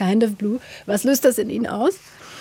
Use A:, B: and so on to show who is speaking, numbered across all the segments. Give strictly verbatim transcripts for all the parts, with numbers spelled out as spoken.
A: Kind of Blue. Was löst das in Ihnen aus?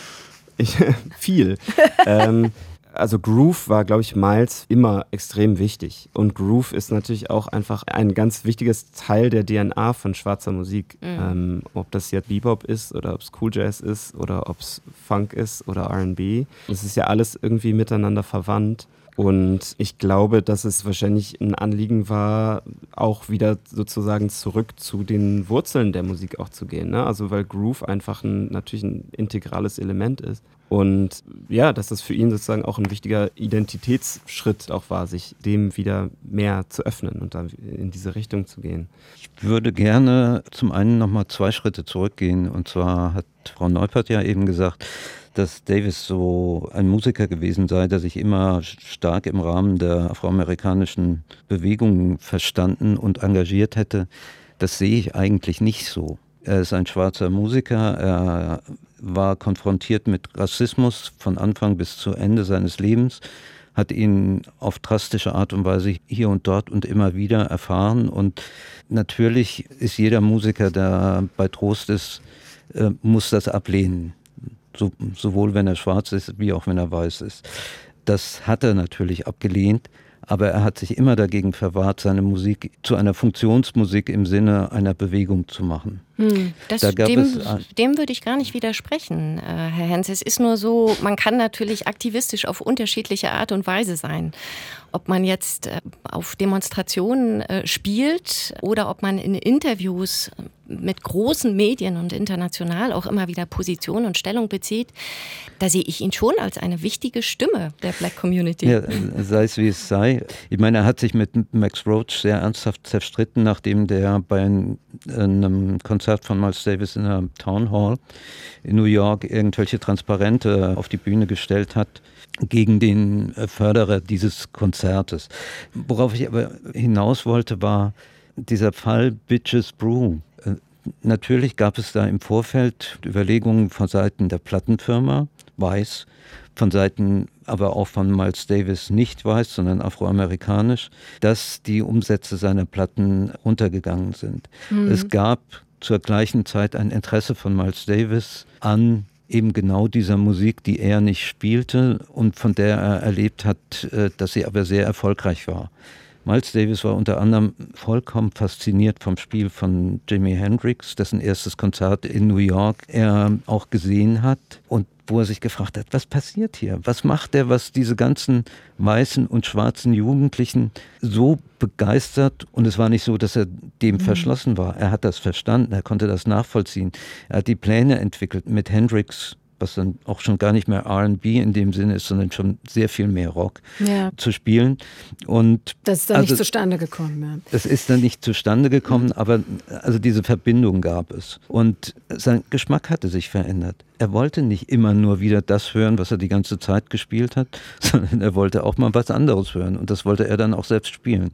B: Ich, viel. ähm, also Groove war, glaube ich, Miles immer extrem wichtig. Und Groove ist natürlich auch einfach ein ganz wichtiges Teil der D N A von schwarzer Musik. Mhm. Ähm, ob das jetzt Bebop ist oder ob es Cool Jazz ist oder ob es Funk ist oder R and B. Es ist ja alles irgendwie miteinander verwandt. Und ich glaube, dass es wahrscheinlich ein Anliegen war, auch wieder sozusagen zurück zu den Wurzeln der Musik auch zu gehen. Ne? Also weil Groove einfach ein, natürlich ein integrales Element ist. Und ja, dass das für ihn sozusagen auch ein wichtiger Identitätsschritt auch war, sich dem wieder mehr zu öffnen und dann in diese Richtung zu gehen.
C: Ich würde gerne zum einen nochmal zwei Schritte zurückgehen. Und zwar hat Frau Neupert ja eben gesagt, dass Davis so ein Musiker gewesen sei, der sich immer stark im Rahmen der afroamerikanischen Bewegung verstanden und engagiert hätte. Das sehe ich eigentlich nicht so. Er ist ein schwarzer Musiker, er war konfrontiert mit Rassismus von Anfang bis zu Ende seines Lebens, hat ihn auf drastische Art und Weise hier und dort und immer wieder erfahren. Und natürlich ist jeder Musiker, der bei Trost ist, äh, muss das ablehnen. So, sowohl wenn er schwarz ist, wie auch wenn er weiß ist. Das hat er natürlich abgelehnt, aber er hat sich immer dagegen verwahrt, seine Musik zu einer Funktionsmusik im Sinne einer Bewegung zu machen.
D: Hm, das,
C: da gab
D: dem,
C: es,
D: dem würde ich gar nicht widersprechen, äh, Herr Henz. Es ist nur so, man kann natürlich aktivistisch auf unterschiedliche Art und Weise sein. Ob man jetzt äh, auf Demonstrationen äh, spielt oder ob man in Interviews mit großen Medien und international auch immer wieder Position und Stellung bezieht, da sehe ich ihn schon als eine wichtige Stimme der Black Community.
C: Ja, sei es wie es sei. Ich meine, er hat sich mit Max Roach sehr ernsthaft zerstritten, nachdem der bei einem, einem Konzert von Miles Davis in der Town Hall in New York irgendwelche Transparente auf die Bühne gestellt hat gegen den Förderer dieses Konzertes. Worauf ich aber hinaus wollte, war dieser Fall Bitches Brew. Natürlich gab es da im Vorfeld Überlegungen von Seiten der Plattenfirma, weiß, von Seiten aber auch von Miles Davis nicht weiß, sondern afroamerikanisch, dass die Umsätze seiner Platten runtergegangen sind. Mhm. Es gab zur gleichen Zeit ein Interesse von Miles Davis an eben genau dieser Musik, die er nicht spielte und von der er erlebt hat, dass sie aber sehr erfolgreich war. Miles Davis war unter anderem vollkommen fasziniert vom Spiel von Jimi Hendrix, dessen erstes Konzert in New York er auch gesehen hat und wo er sich gefragt hat, was passiert hier? Was macht er, was diese ganzen weißen und schwarzen Jugendlichen so begeistert? Und es war nicht so, dass er dem mhm. verschlossen war. Er hat das verstanden, er konnte das nachvollziehen. Er hat die Pläne entwickelt mit Hendrix, was dann auch schon gar nicht mehr R and B in dem Sinne ist, sondern schon sehr viel mehr Rock ja. zu spielen. Und
A: das ist dann also, nicht zustande gekommen. Ja.
C: Das ist dann nicht zustande gekommen, mhm. aber also diese Verbindung gab es. Und sein Geschmack hatte sich verändert. Er wollte nicht immer nur wieder das hören, was er die ganze Zeit gespielt hat, sondern er wollte auch mal was anderes hören. Und das wollte er dann auch selbst spielen.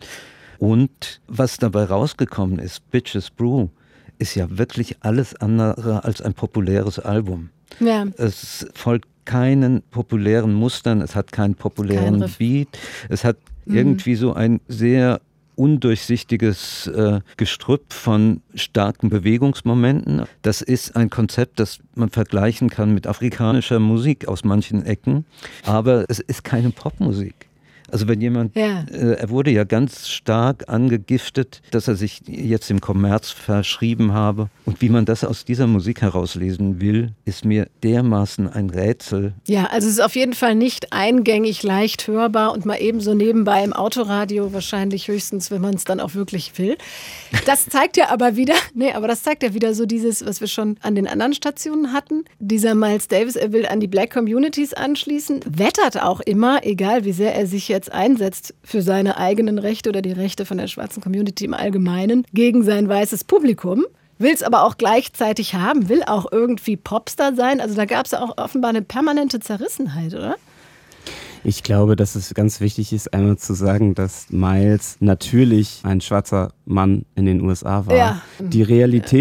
C: Und was dabei rausgekommen ist, Bitches Brew, ist ja wirklich alles andere als ein populäres Album. Ja. Es folgt keinen populären Mustern, es hat keinen populären Kein Beat, es hat mhm. irgendwie so ein sehr undurchsichtiges äh, Gestrüpp von starken Bewegungsmomenten. Das ist ein Konzept, das man vergleichen kann mit afrikanischer Musik aus manchen Ecken, aber es ist keine Popmusik. Also wenn jemand, ja. äh, er wurde ja ganz stark angegiftet, dass er sich jetzt dem Kommerz verschrieben habe. Und wie man das aus dieser Musik herauslesen will, ist mir dermaßen ein Rätsel.
A: Ja, also es ist auf jeden Fall nicht eingängig, leicht hörbar und mal eben so nebenbei im Autoradio, wahrscheinlich höchstens, wenn man es dann auch wirklich will. Das zeigt ja aber wieder, nee, aber das zeigt ja wieder so dieses, was wir schon an den anderen Stationen hatten. Dieser Miles Davis, er will an die Black Communities anschließen, wettert auch immer, egal wie sehr er sich jetzt einsetzt für seine eigenen Rechte oder die Rechte von der schwarzen Community im Allgemeinen gegen sein weißes Publikum, will es aber auch gleichzeitig haben, will auch irgendwie Popstar sein. Also da gab es ja auch offenbar eine permanente Zerrissenheit, oder?
B: Ich glaube, dass es ganz wichtig ist, einmal zu sagen, dass Miles natürlich ein schwarzer Mann in den U S A war. Ja. Die Realität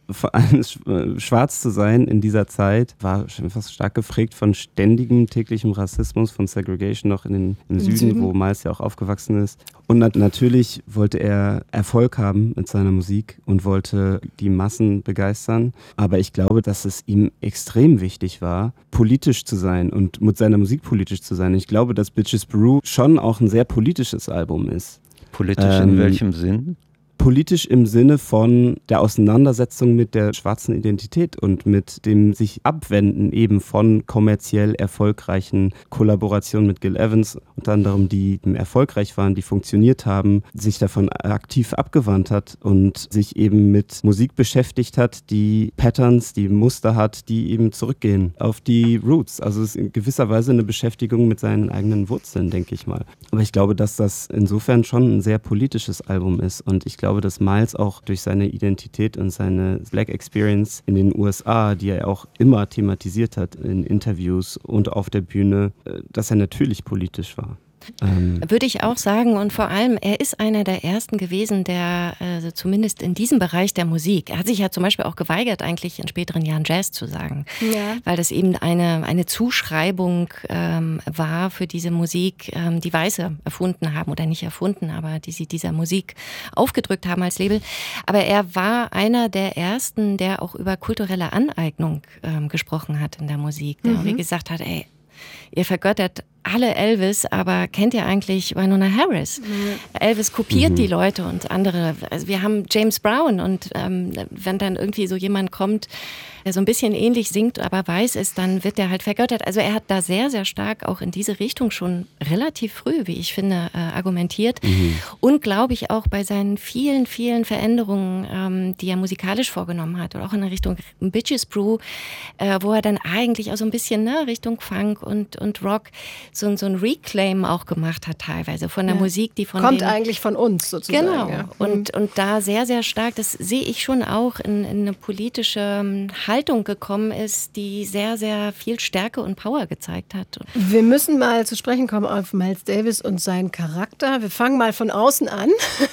B: vor allem schwarz zu sein in dieser Zeit war schon fast stark geprägt von ständigem täglichem Rassismus, von Segregation noch in den, im Süden, Süden, wo Miles ja auch aufgewachsen ist. Und nat- natürlich wollte er Erfolg haben mit seiner Musik und wollte die Massen begeistern. Aber ich glaube, dass es ihm extrem wichtig war, politisch zu sein und mit seiner Musik politisch zu sein. Ich glaube, dass Bitches Brew schon auch ein sehr politisches Album ist.
C: Politisch ähm, in welchem Sinn?
B: Politisch im Sinne von der Auseinandersetzung mit der schwarzen Identität und mit dem sich Abwenden eben von kommerziell erfolgreichen Kollaborationen mit Gil Evans, unter anderem die erfolgreich waren, die funktioniert haben, sich davon aktiv abgewandt hat und sich eben mit Musik beschäftigt hat, die Patterns, die Muster hat, die eben zurückgehen auf die Roots. Also es ist in gewisser Weise eine Beschäftigung mit seinen eigenen Wurzeln, denke ich mal. Aber ich glaube, dass das insofern schon ein sehr politisches Album ist und ich glaube, Ich glaube, dass Miles auch durch seine Identität und seine Black Experience in den U S A, die er auch immer thematisiert hat in Interviews und auf der Bühne, dass er natürlich politisch war.
D: Ähm. Würde ich auch sagen, und vor allem, er ist einer der ersten gewesen, der also zumindest in diesem Bereich der Musik, er hat sich ja zum Beispiel auch geweigert, eigentlich in späteren Jahren Jazz zu sagen, ja. Weil das eben eine, eine Zuschreibung ähm, war für diese Musik, ähm, die Weiße erfunden haben, oder nicht erfunden, aber die sie dieser Musik aufgedrückt haben als Label. Aber er war einer der ersten, der auch über kulturelle Aneignung ähm, gesprochen hat in der Musik, der mhm. irgendwie gesagt hat, ey, ihr vergöttert alle Elvis, aber kennt ihr eigentlich Winona Harris? Mhm. Elvis kopiert mhm. die Leute und andere. Also wir haben James Brown und ähm, wenn dann irgendwie so jemand kommt, der so ein bisschen ähnlich singt, aber weiß ist, dann wird der halt vergöttert. Also er hat da sehr, sehr stark auch in diese Richtung schon relativ früh, wie ich finde, äh, argumentiert. Mhm. Und glaube ich auch bei seinen vielen, vielen Veränderungen, ähm, die er musikalisch vorgenommen hat, oder auch in der Richtung Bitches Brew, äh, wo er dann eigentlich auch so ein bisschen ne, Richtung Funk und, und Rock so, so ein Reclaim auch gemacht hat teilweise von der ja. Musik, die von
A: Kommt
D: den,
A: eigentlich von uns sozusagen.
D: Genau.
A: Ja.
D: Und, und da sehr, sehr stark, das sehe ich schon auch in, in eine politische Haltung gekommen ist, die sehr, sehr viel Stärke und Power gezeigt hat.
A: Wir müssen mal zu sprechen kommen auf Miles Davis und seinen Charakter. Wir fangen mal von außen an.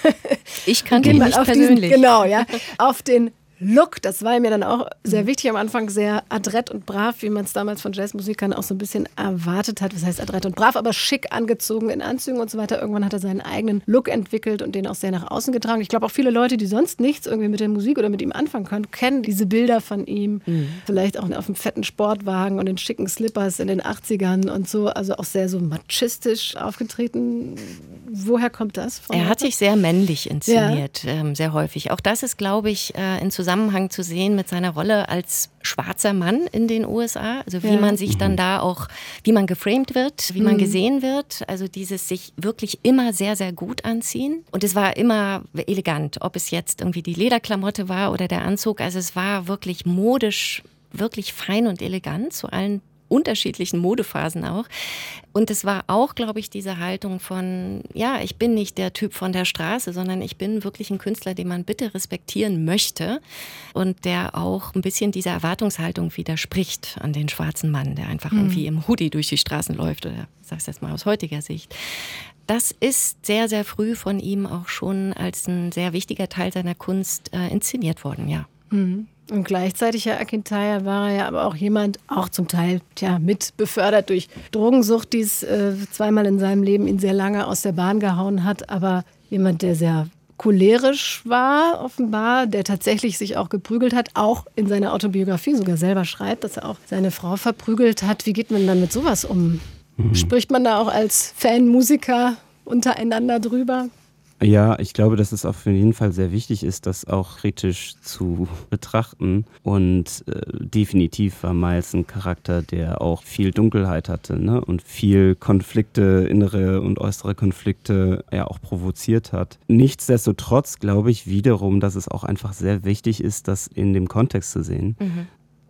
D: Ich kannte ihn nicht persönlich.
A: Diesen, genau, ja. Auf den Look, das war mir dann auch sehr wichtig am Anfang, sehr adrett und brav, wie man es damals von Jazzmusikern auch so ein bisschen erwartet hat. Was heißt adrett und brav, aber schick angezogen in Anzügen und so weiter. Irgendwann hat er seinen eigenen Look entwickelt und den auch sehr nach außen getragen. Ich glaube auch viele Leute, die sonst nichts irgendwie mit der Musik oder mit ihm anfangen können, kennen diese Bilder von ihm. Mhm. Vielleicht auch auf einem fetten Sportwagen und in schicken Slippers in den achtzigern und so. Also auch sehr so machistisch aufgetreten. Woher kommt das?
D: Er hat sich sehr männlich inszeniert, ja. ähm, sehr häufig. Auch das ist, glaube ich, äh, in Zusammenhang zu sehen mit seiner Rolle als schwarzer Mann in den U S A. Also wie ja. man sich dann da auch, wie man geframed wird, wie mhm. man gesehen wird. Also dieses sich wirklich immer sehr, sehr gut anziehen. Und es war immer elegant, ob es jetzt irgendwie die Lederklamotte war oder der Anzug. Also es war wirklich modisch, wirklich fein und elegant zu allen unterschiedlichen Modephasen auch. Und es war auch, glaube ich, diese Haltung von, ja, ich bin nicht der Typ von der Straße, sondern ich bin wirklich ein Künstler, den man bitte respektieren möchte und der auch ein bisschen dieser Erwartungshaltung widerspricht an den schwarzen Mann, der einfach mhm. irgendwie im Hoodie durch die Straßen läuft, oder ich sage es jetzt mal aus heutiger Sicht. Das ist sehr, sehr früh von ihm auch schon als ein sehr wichtiger Teil seiner Kunst äh, inszeniert worden, ja.
A: Mhm. Und gleichzeitig, Herr Akintaya, war er ja aber auch jemand, auch zum Teil tja, mit befördert durch Drogensucht, die es äh, zweimal in seinem Leben ihn sehr lange aus der Bahn gehauen hat, aber jemand, der sehr cholerisch war, offenbar, der tatsächlich sich auch geprügelt hat, auch in seiner Autobiografie sogar selber schreibt, dass er auch seine Frau verprügelt hat. Wie geht man dann mit sowas um? Mhm. Spricht man da auch als Fanmusiker untereinander drüber?
B: Ja, ich glaube, dass es auf jeden Fall sehr wichtig ist, das auch kritisch zu betrachten. Und äh, definitiv war Miles ein Charakter, der auch viel Dunkelheit hatte, ne? Und viel Konflikte, innere und äußere Konflikte ja auch provoziert hat. Nichtsdestotrotz glaube ich wiederum, dass es auch einfach sehr wichtig ist, das in dem Kontext zu sehen. Mhm.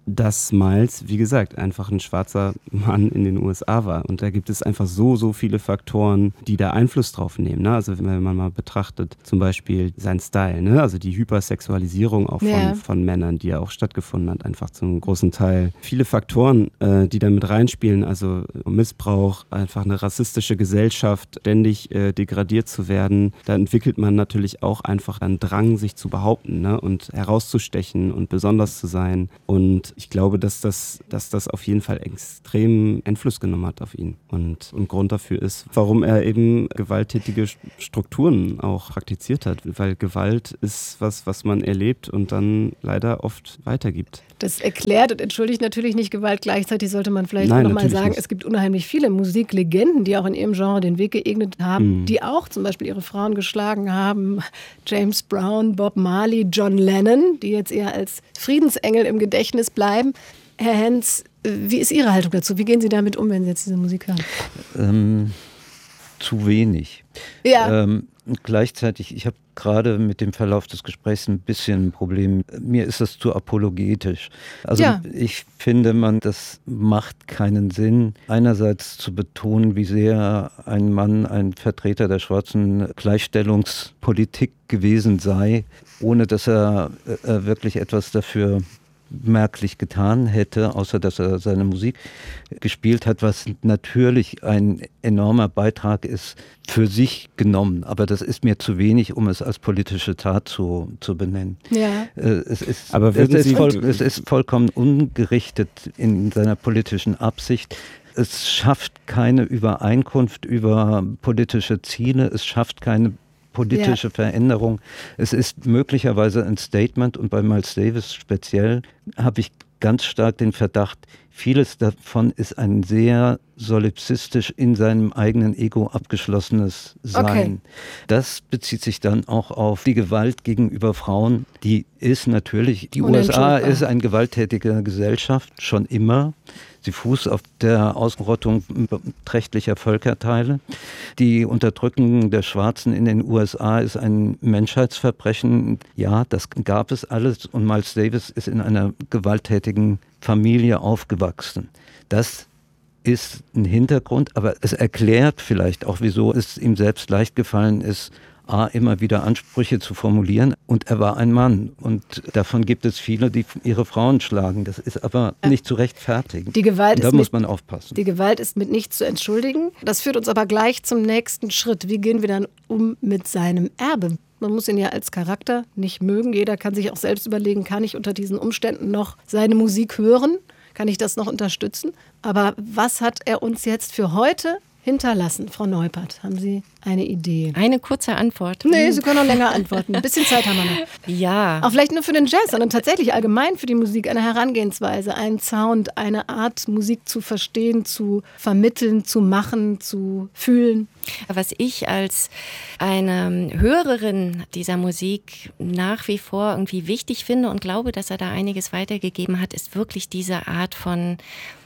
B: dass Miles, wie gesagt, einfach ein schwarzer Mann in den U S A war. Und da gibt es einfach so, so viele Faktoren, die da Einfluss drauf nehmen. Ne? Also wenn man mal betrachtet, zum Beispiel sein Style, ne? Also die Hypersexualisierung auch von,
A: ja.
B: von Männern, die ja auch stattgefunden hat, einfach zum großen Teil. Viele Faktoren, äh, die da mit reinspielen, also Missbrauch, einfach eine rassistische Gesellschaft, ständig äh, degradiert zu werden. Da entwickelt man natürlich auch einfach einen Drang, sich zu behaupten, ne? Und herauszustechen und besonders zu sein. Und ich glaube, dass das, dass das auf jeden Fall extrem Einfluss genommen hat auf ihn. Und ein Grund dafür ist, warum er eben gewalttätige Strukturen auch praktiziert hat. Weil Gewalt ist was, was man erlebt und dann leider oft weitergibt.
A: Das erklärt und entschuldigt natürlich nicht Gewalt. Gleichzeitig sollte man vielleicht
B: Nein,
A: noch mal sagen,
B: nicht.
A: Es gibt unheimlich viele Musiklegenden, die auch in ihrem Genre den Weg geebnet haben,
B: Mhm.
A: die auch zum Beispiel ihre Frauen geschlagen haben. James Brown, Bob Marley, John Lennon, die jetzt eher als Friedensengel im Gedächtnis bleiben. Herr Henz, wie ist Ihre Haltung dazu? Wie gehen Sie damit um, wenn Sie jetzt diese Musik hören?
C: Ähm, zu wenig.
A: Ja.
C: Ähm, gleichzeitig, ich habe gerade mit dem Verlauf des Gesprächs ein bisschen ein Problem. Mir ist das zu apologetisch. Also
A: Ja.
C: ich finde, man, das macht keinen Sinn, einerseits zu betonen, wie sehr ein Mann ein Vertreter der schwarzen Gleichstellungspolitik gewesen sei, ohne dass er äh, wirklich etwas dafür merklich getan hätte, außer dass er seine Musik gespielt hat, was natürlich ein enormer Beitrag ist, für sich genommen. Aber das ist mir zu wenig, um es als politische Tat zu, zu benennen.
A: Ja.
C: Äh, es, ist,
B: Aber
C: es,
B: würden
C: ist
B: Sie-
C: voll, es ist vollkommen ungerichtet in seiner politischen Absicht. Es schafft keine Übereinkunft über politische Ziele, es schafft keine politische
A: Ja.
C: Veränderung. Es ist möglicherweise ein Statement und bei Miles Davis speziell habe ich ganz stark den Verdacht, vieles davon ist ein sehr solipsistisch in seinem eigenen Ego abgeschlossenes Sein.
A: Okay.
C: Das bezieht sich dann auch auf die Gewalt gegenüber Frauen. Die ist natürlich, die U S A
A: Unentschuldbar.
C: ist eine gewalttätige Gesellschaft, schon immer. Sie fußt auf der Ausrottung beträchtlicher Völkerteile. Die Unterdrückung der Schwarzen in den U S A ist ein Menschheitsverbrechen. Ja, das gab es alles. Und Miles Davis ist in einer gewalttätigen Familie aufgewachsen. Das ist ein Hintergrund, aber es erklärt vielleicht auch, wieso es ihm selbst leicht gefallen ist, A, immer wieder Ansprüche zu formulieren. Und er war ein Mann. Und davon gibt es viele, die ihre Frauen schlagen. Das ist aber nicht zu rechtfertigen.
A: Die Gewalt
C: Und da
A: ist
C: muss
A: mit-
C: man aufpassen.
A: Die Gewalt ist mit nichts zu entschuldigen. Das führt uns aber gleich zum nächsten Schritt. Wie gehen wir dann um mit seinem Erbe? Man muss ihn ja als Charakter nicht mögen. Jeder kann sich auch selbst überlegen, kann ich unter diesen Umständen noch seine Musik hören? Kann ich das noch unterstützen? Aber was hat er uns jetzt für heute hinterlassen, Frau Neupert? Haben Sie eine Idee?
D: Eine kurze Antwort.
A: Nee, Sie können noch länger antworten. Ein bisschen Zeit haben wir noch.
D: Ja.
A: Auch vielleicht nur für den Jazz, sondern tatsächlich allgemein für die Musik eine Herangehensweise, einen Sound, eine Art, Musik zu verstehen, zu vermitteln, zu machen, zu fühlen.
D: Was ich als eine Hörerin dieser Musik nach wie vor irgendwie wichtig finde und glaube, dass er da einiges weitergegeben hat, ist wirklich diese Art von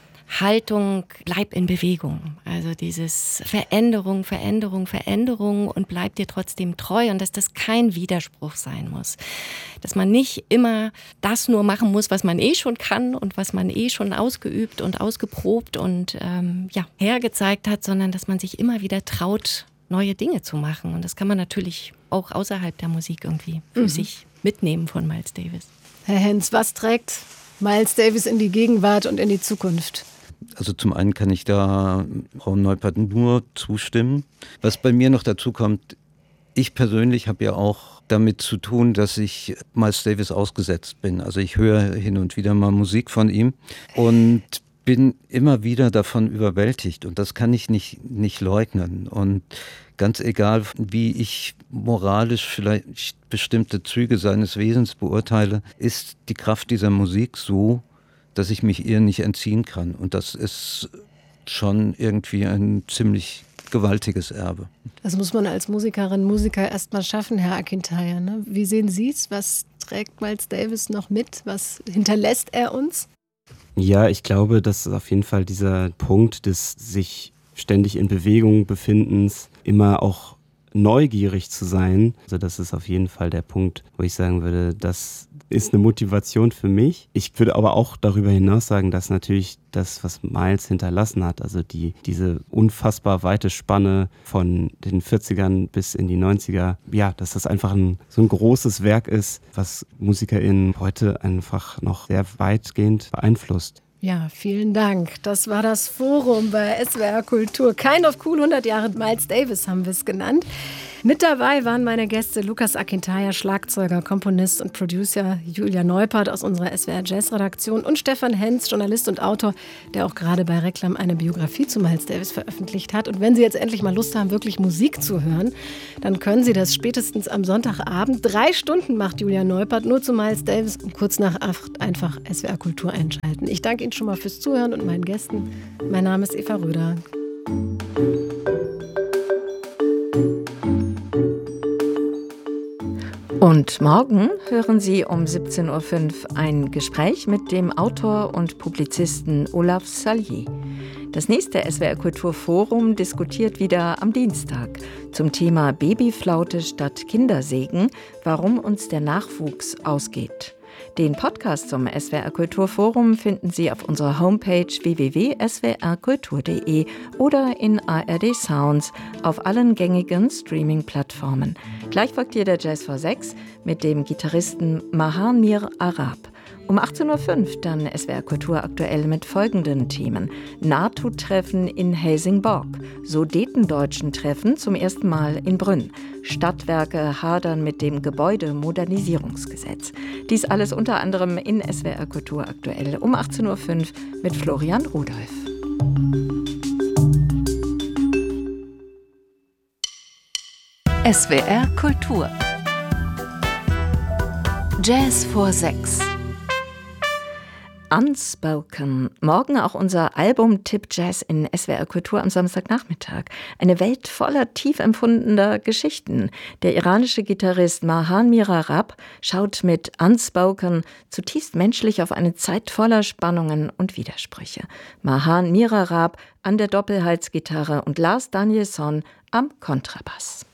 D: Haltung, bleib in Bewegung. Also dieses Veränderung, Veränderung, Veränderung und bleib dir trotzdem treu und dass das kein Widerspruch sein muss. Dass man nicht immer das nur machen muss, was man eh schon kann und was man eh schon ausgeübt und ausgeprobt und ähm, ja, hergezeigt hat, sondern dass man sich immer wieder traut, neue Dinge zu machen. Und das kann man natürlich auch außerhalb der Musik irgendwie für
A: Mhm.
D: sich mitnehmen von Miles Davis.
A: Herr Henz, was trägt Miles Davis in die Gegenwart und in die Zukunft?
C: Also zum einen kann ich da Frau Neupert nur zustimmen. Was bei mir noch dazu kommt, ich persönlich habe ja auch damit zu tun, dass ich Miles Davis ausgesetzt bin. Also ich höre hin und wieder mal Musik von ihm und bin immer wieder davon überwältigt und das kann ich nicht, nicht leugnen. Und ganz egal, wie ich moralisch vielleicht bestimmte Züge seines Wesens beurteile, ist die Kraft dieser Musik so, dass ich mich ihr nicht entziehen kann. Und das ist schon irgendwie ein ziemlich gewaltiges Erbe.
A: Das muss man als Musikerin, Musiker erst mal schaffen, Herr Akintaja. Ne? Wie sehen Sie es? Was trägt Miles Davis noch mit? Was hinterlässt er uns?
B: Ja, ich glaube, dass auf jeden Fall dieser Punkt des sich ständig in Bewegung befindens immer auch neugierig zu sein. Also das ist auf jeden Fall der Punkt, wo ich sagen würde, das ist eine Motivation für mich. Ich würde aber auch darüber hinaus sagen, dass natürlich das, was Miles hinterlassen hat, also die, diese unfassbar weite Spanne von den vierzigern bis in die neunziger, ja, dass das einfach ein, so ein großes Werk ist, was MusikerInnen heute einfach noch sehr weitgehend beeinflusst.
A: Ja, vielen Dank. Das war das Forum bei S W R Kultur. Kind of Cool, hundert Jahre Miles Davis haben wir es genannt. Mit dabei waren meine Gäste Lukas Akintaja, Schlagzeuger, Komponist und Producer, Julia Neupert aus unserer S W R Jazz-Redaktion und Stefan Henz, Journalist und Autor, der auch gerade bei Reklam eine Biografie zu Miles Davis veröffentlicht hat. Und wenn Sie jetzt endlich mal Lust haben, wirklich Musik zu hören, dann können Sie das spätestens am Sonntagabend. Drei Stunden macht Julia Neupert nur zu Miles Davis und kurz nach acht einfach S W R Kultur einschalten. Ich danke Ihnen schon mal fürs Zuhören und meinen Gästen. Mein Name ist Eva Röder.
E: Und morgen hören Sie um siebzehn Uhr fünf ein Gespräch mit dem Autor und Publizisten Olaf Sallier. Das nächste S W R Kultur Forum diskutiert wieder am Dienstag zum Thema Babyflaute statt Kindersegen, warum uns der Nachwuchs ausgeht. Den Podcast zum S W R Kultur Forum finden Sie auf unserer Homepage w w w punkt s w r kultur punkt d e oder in A R D Sounds auf allen gängigen Streaming-Plattformen. Gleich folgt hier der Jazz vor sechs mit dem Gitarristen Mahan Mir Arab. Um achtzehn Uhr fünf dann S W R Kultur aktuell mit folgenden Themen. NATO-Treffen in Helsingborg, Sudetendeutschen-Treffen zum ersten Mal in Brünn. Stadtwerke hadern mit dem Gebäudemodernisierungsgesetz. Dies alles unter anderem in S W R Kultur aktuell um achtzehn Uhr fünf mit Florian Rudolph.
F: S W R Kultur Jazz vor sechs.
E: Unspoken. Morgen auch unser Album-Tipp Jazz in S W R Kultur am Samstagnachmittag. Eine Welt voller tief empfundener Geschichten. Der iranische Gitarrist Mahan Mir Arab schaut mit Unspoken zutiefst menschlich auf eine Zeit voller Spannungen und Widersprüche. Mahan Mir Arab an der Doppelhalsgitarre und Lars Danielsson am Kontrabass.